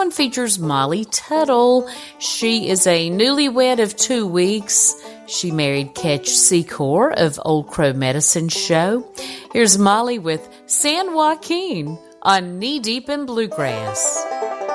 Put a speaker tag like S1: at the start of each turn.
S1: one features Molly Tuttle. She is a newlywed of 2 weeks. She married Ketch Secor of Old Crow Medicine Show. Here's Molly with San Joaquin on Knee Deep in Bluegrass.